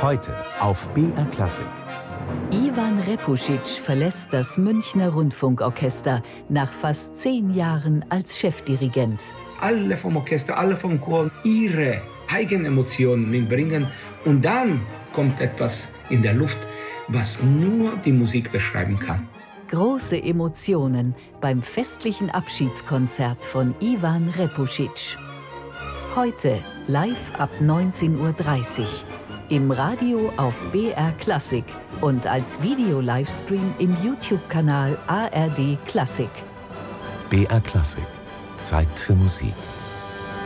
Heute auf BR Klassik. Ivan Repušić verlässt das Münchner Rundfunkorchester nach fast 10 Jahren als Chefdirigent. Alle vom Orchester, alle vom Chor ihre eigenen Emotionen mitbringen und dann kommt etwas in der Luft, was nur die Musik beschreiben kann. Große Emotionen beim festlichen Abschiedskonzert von Ivan Repušić. Heute live ab 19:30 Uhr. Im Radio auf BR Klassik und als Video-Livestream im YouTube-Kanal ARD Klassik. BR Klassik. Zeit für Musik.